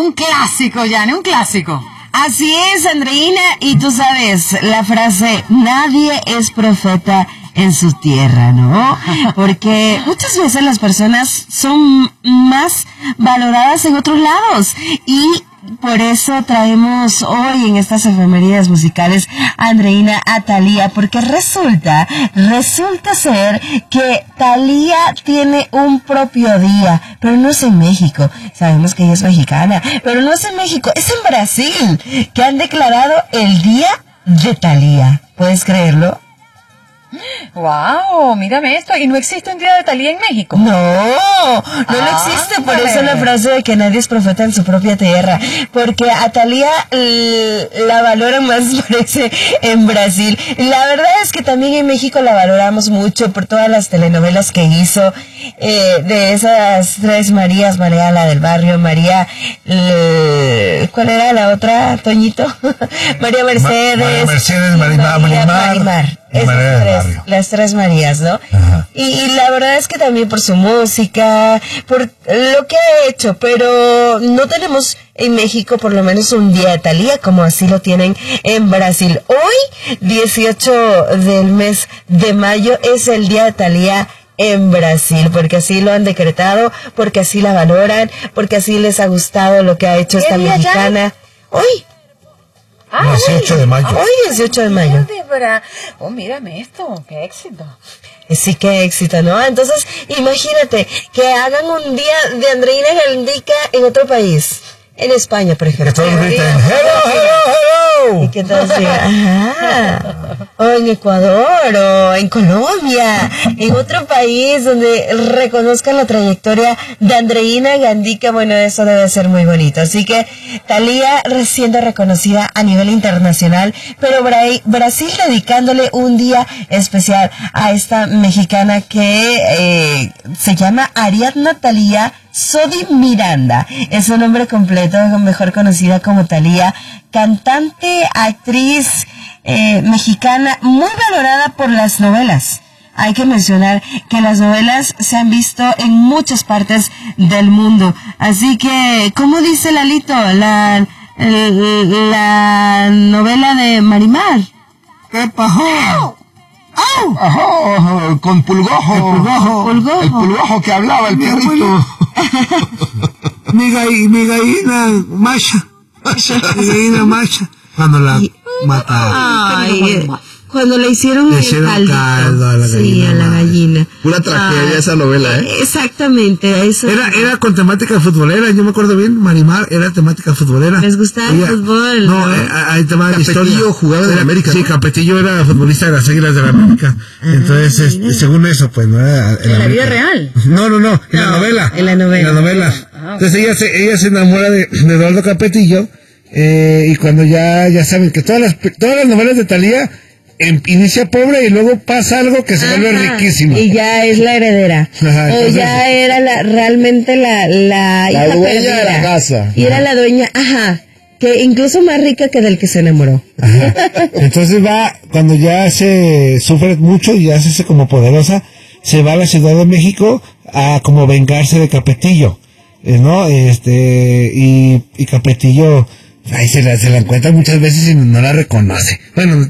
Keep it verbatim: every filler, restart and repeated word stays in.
un clásico, Yane, un clásico. Así es, Andreina, y tú sabes, la frase, nadie es profeta en su tierra, ¿no? Porque muchas veces las personas son más valoradas en otros lados, y por eso traemos hoy en estas efemérides musicales a Andreina a Thalía, porque resulta, resulta ser que Thalía tiene un propio día, pero no es en México. Sabemos que ella es mexicana, pero no es en México, es en Brasil, que han declarado el Día de Thalía. ¿Puedes creerlo? Wow, mírame esto. ¿Y no existe un día de Thalía en México? No, no ah, lo existe. Por eso la frase de que nadie es profeta en su propia tierra. Porque a Thalía la valoran más, parece, en Brasil. La verdad es que también en México la valoramos mucho por todas las telenovelas que hizo. Eh, de esas tres Marías, María la del barrio, María... Le, ¿cuál era la otra, Toñito? María Mercedes. Ma María Mercedes, Marimar, Marimar. Marimar. Esas tres, las tres Marías, ¿no? Y, y la verdad es que también por su música, por lo que ha hecho, pero no tenemos en México por lo menos un día de Thalía como así lo tienen en Brasil. Hoy, dieciocho del mes de mayo, es el día de Thalía en Brasil, porque así lo han decretado, porque así la valoran, porque así les ha gustado lo que ha hecho esta mexicana. Hoy. Ah, dieciocho de mayo. Hoy dieciocho de mayo. Oh, mírame esto, qué éxito. Sí, qué éxito, ¿no? Entonces, imagínate que hagan un día de Andreina Gandica en otro país. En España, por ejemplo. Que todos griten, hello, hello, hello. Y que todos digan, ajá. O en Ecuador, o en Colombia, en otro país donde reconozcan la trayectoria de Andreina Gandica. Bueno, eso debe ser muy bonito. Así que Thalía siendo reconocida a nivel internacional, pero Bra Brasil dedicándole un día especial a esta mexicana que eh, se llama Ariadna Thalía Sodi Miranda. Es su nombre completo, mejor conocida como Thalía, cantante, actriz eh, mexicana, muy valorada por las novelas. Hay que mencionar que las novelas se han visto en muchas partes del mundo. Así que, ¿cómo dice Lalito? La, la novela de Marimar. ¿Qué pasó? ¡Oh! Ajá, con Pulgojo. El Pulgojo. Pulgojo. El Pulgojo que hablaba, el perrito. mi, gall, mi gallina Masha. Mi gallina Masha. Cuando la y, mataron. Ay, cuando le hicieron le el hicieron caldito. caldo a la gallina. Sí, a la gallina. Pura tragedia ah, esa novela, ¿eh? Exactamente. Eso era, era con temática futbolera, yo me acuerdo bien. Marimar era temática futbolera. ¿Les gustaba el fútbol? No, ¿no? Eh, ahí te va la historia. Capetillo jugaba de la América. Sí, ¿no? Capetillo era futbolista de las Águilas de la América. Ah, Entonces, este, según eso, pues no era... ¿En la vida real? No, no, no, en no, la novela. En la novela. En la novela. Ah, Entonces ella se, ella se enamora de, de Eduardo Capetillo, eh, y cuando ya, ya saben que todas las, todas las novelas de Thalía inicia pobre y luego pasa algo que se Ajá, vuelve riquísimo. Y ya es la heredera. Ajá, o ya era la, realmente la, la, la hija dueña perdida. de la casa. Y Ajá. era la dueña, ajá, que incluso más rica que del que se enamoró. Ajá. Entonces va, cuando ya se sufre mucho y ya se hace como poderosa, se va a la Ciudad de México a como vengarse de Capetillo, ¿no? Este, y, y Capetillo, ahí se la, se la encuentra muchas veces y no la reconoce. Bueno,